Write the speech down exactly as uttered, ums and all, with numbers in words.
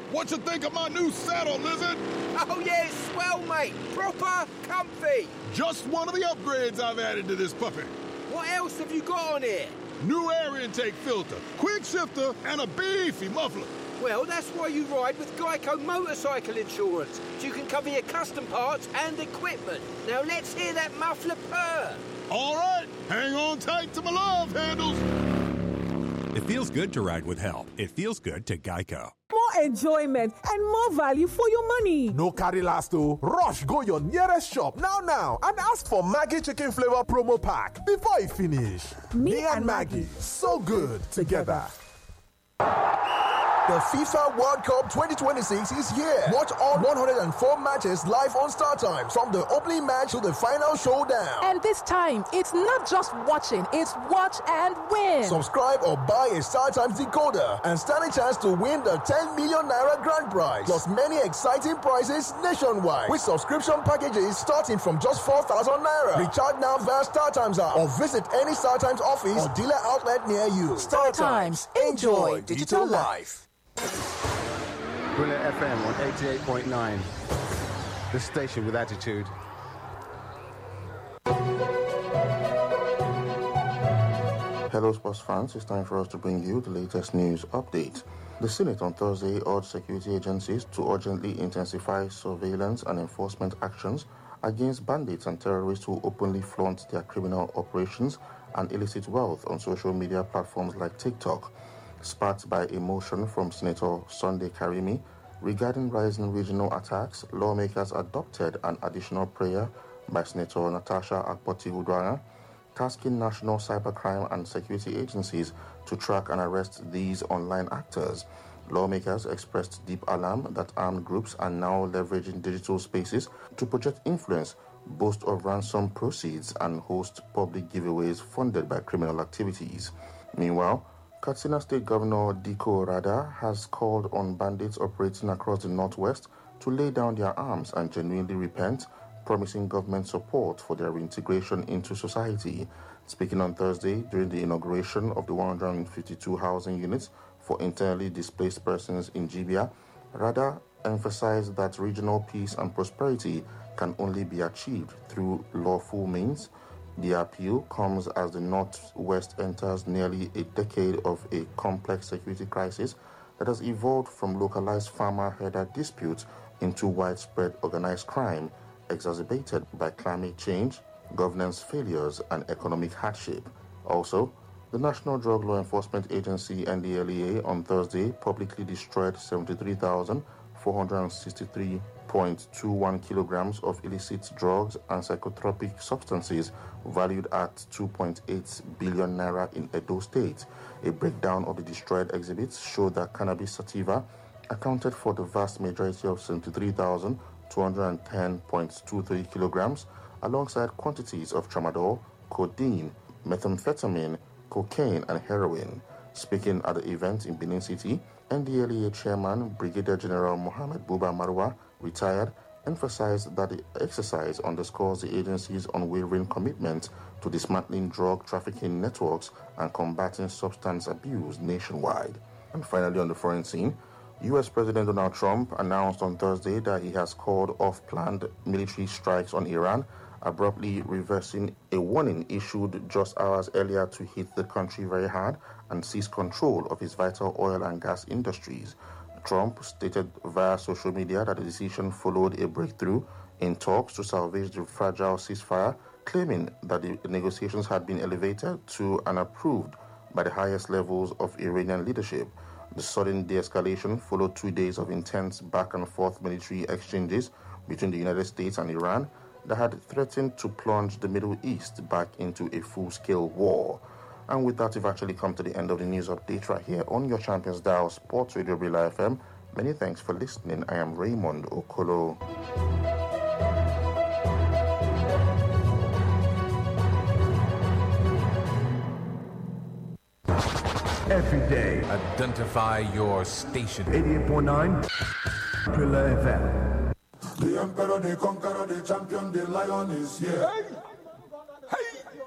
What you think of my new saddle, Lizard? Oh, yeah, it's swell, mate. Proper comfy. Just one of the upgrades I've added to this puppy. What else have you got on here? New air intake filter, quick shifter, and a beefy muffler. Well, that's why you ride with Geico Motorcycle Insurance, so you can cover your custom parts and equipment. Now let's hear that muffler purr. All right, hang on tight to my love handles. It feels good to ride with help. It feels good to Geico. More enjoyment and more value for your money. No carry last o. Rush go your nearest shop now now and ask for Maggi chicken flavor promo pack before it finish. Me, Me and Maggi, so good together. The FIFA World Cup twenty twenty-six is here. Watch all one hundred four matches live on StarTimes, from the opening match to the final showdown. And this time, it's not just watching, it's watch and win. Subscribe or buy a StarTimes decoder and stand a chance to win the ten million naira grand prize, plus many exciting prizes nationwide with subscription packages starting from just four thousand naira. Recharge now via StarTimes app or visit any StarTimes office or dealer outlet near you. StarTimes. Enjoy digital life. Brilliant F M on eighty-eight point nine. The station with attitude. Hello sports fans, it's time for us to bring you the latest news update. The Senate on Thursday urged security agencies to urgently intensify surveillance and enforcement actions against bandits and terrorists who openly flaunt their criminal operations and illicit wealth on social media platforms like TikTok. Sparked by a motion from Senator Sunday Karimi regarding rising regional attacks, lawmakers adopted an additional prayer by Senator Natasha Akpoti-Uduaghan, tasking national cybercrime and security agencies to track and arrest these online actors. Lawmakers expressed deep alarm that armed groups are now leveraging digital spaces to project influence, boast of ransom proceeds, and host public giveaways funded by criminal activities. Meanwhile, Katsina State Governor Diko Rada has called on bandits operating across the Northwest to lay down their arms and genuinely repent, promising government support for their reintegration into society. Speaking on Thursday during the inauguration of the one hundred fifty-two housing units for internally displaced persons in Jibia, Rada emphasized that regional peace and prosperity can only be achieved through lawful means. The appeal comes as the Northwest enters nearly a decade of a complex security crisis that has evolved from localized farmer-herder disputes into widespread organized crime, exacerbated by climate change, governance failures, and economic hardship. Also, the National Drug Law Enforcement Agency, N D L E A, on Thursday publicly destroyed seventy-three thousand four hundred sixty-three point two one kilograms of illicit drugs and psychotropic substances valued at two point eight billion naira in Edo State. A breakdown of the destroyed exhibits showed that cannabis sativa accounted for the vast majority of seventy-three thousand two hundred ten point two three kilograms, alongside quantities of tramadol, codeine, methamphetamine, cocaine, and heroin. Speaking at the event in Benin City, N D L E A Chairman Brigadier General Mohammed Buba Marwa, retired, emphasized that the exercise underscores the agency's unwavering commitment to dismantling drug trafficking networks and combating substance abuse nationwide. And finally, on the foreign scene, U S President Donald Trump announced on Thursday that he has called off planned military strikes on Iran, abruptly reversing a warning issued just hours earlier to hit the country very hard and seize control of its vital oil and gas industries. Trump stated via social media that the decision followed a breakthrough in talks to salvage the fragile ceasefire, claiming that the negotiations had been elevated to and approved by the highest levels of Iranian leadership. The sudden de-escalation followed two days of intense back-and-forth military exchanges between the United States and Iran that had threatened to plunge the Middle East back into a full-scale war. And with that, we've actually come to the end of the news update right here on your Champions Dial Sports Radio Brilla F M. Many thanks for listening. I am Raymond Okolo. Every day. Identify your station. eighty-eight point nine Brilla F M. The emperor, the conqueror, the champion, the lion is here. Hey.